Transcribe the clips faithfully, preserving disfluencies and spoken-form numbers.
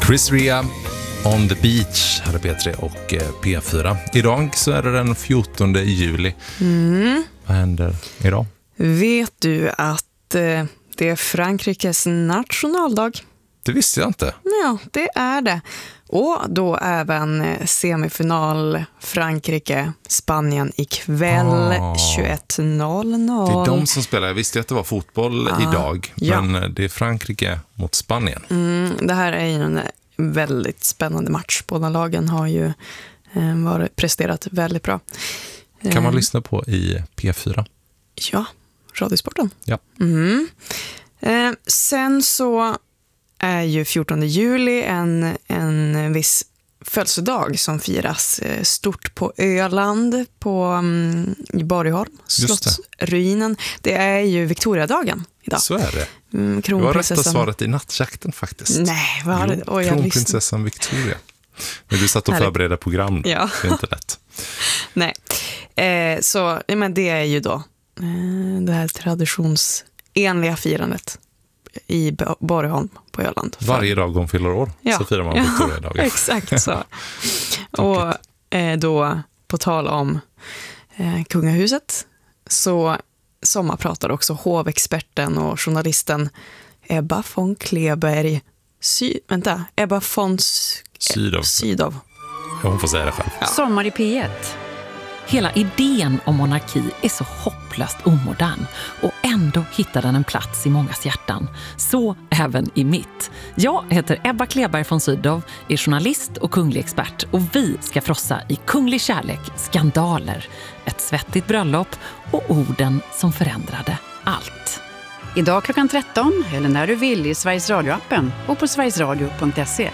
Chris Rea, On the Beach, hade P tre och P fyra. Idag så är det den fjortonde juli. Mm. Vad händer idag? Vet du att eh, det är Frankrikes nationaldag? Det visste jag inte. Ja, det är det. Och då även semifinal Frankrike-Spanien ikväll Ah. tjugoett noll noll. Det är de som spelar. Jag visste att det var fotboll Ah, idag. ja. Men det är Frankrike mot Spanien. Mm, det här är ju en väldigt spännande match. Båda lagen har ju eh, varit presterat väldigt bra. Kan man Eh, lyssna på i P fyra? Ja, Radiosporten. Ja. Mm. Eh, sen så är ju fjortonde juli en, en viss födelsedag som firas eh, stort på Öland, på um, i Borgholm, Just det. slottsruinen. Det är ju Victoriadagen idag. Så är det. Mm, Det var rätta kronprinsessan- svaret i nattjakten faktiskt. Nej, vad har det? Jo, Oj, jag lyssnar. kronprinsessan Victoria. Men du satt och Härligt. förberedde program då. Ja. Det är inte lätt. Nej, eh, så nej, men det är ju då eh, det här traditionsenliga firandet i Bo- Borgholm på Öland. För- Varje dag hon fyller år Ja. så firar man Victoria-dagen. Exakt så. Och eh, då på tal om eh, kungahuset så sommarpratar också hovexperten och journalisten Ebba von Kleberg Sy- vänta, Ebba von S- Sydow. Sydow. Ja, hon får säga det själv. Sommar i P ett. Hela idén om monarki är så hopplöst omodern och ändå hittar den en plats i mångas hjärtan. Så även i mitt. Jag heter Ebba Kleberg von Sydow, är journalist och kunglig expert och vi ska frossa i kunglig kärlek, skandaler, ett svettigt bröllop och orden som förändrade allt. Idag klockan tretton eller när du vill i Sveriges Radio-appen och på sverigesradio punkt se.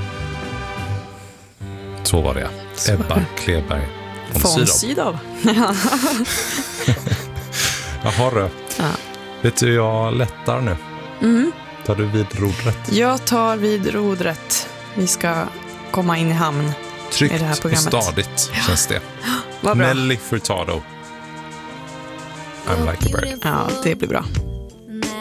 Så var det. Ebba Kleberg von Von Sydow. Sydow. Jaha du. Ja. Vet du, jag lättar nu. Mm. Tar du vid rodret? Jag tar vid rodret. Vi ska komma in i hamn. Tryggt i det här och programmet. stadigt känns det. Vad bra. Nelly Furtado. I'm like a bird. Ja, det blir bra.